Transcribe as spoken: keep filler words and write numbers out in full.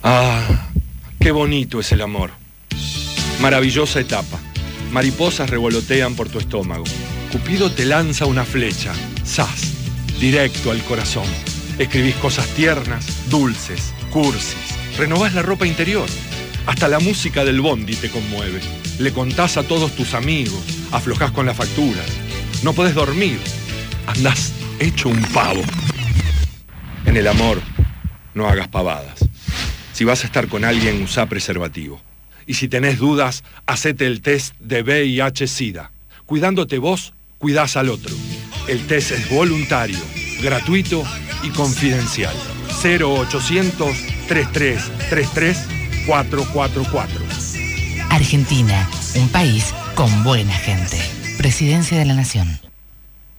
Ah, qué bonito es el amor. Maravillosa etapa. Mariposas revolotean por tu estómago. Cupido te lanza una flecha. ¡Zas! Directo al corazón. Escribís cosas tiernas, dulces, cursis. Renovás la ropa interior. Hasta la música del bondi te conmueve. Le contás a todos tus amigos. Aflojás con las facturas. No podés dormir. Andás hecho un pavo. En el amor, no hagas pavadas. Si vas a estar con alguien, usá preservativo. Y si tenés dudas, hacete el test de V I H SIDA. Cuidándote vos, cuidás al otro. El test es voluntario, gratuito y confidencial. cero ochocientos, treinta y tres treinta y tres, cuatrocientos cuarenta y cuatro. Argentina, un país con buena gente. Presidencia de la Nación.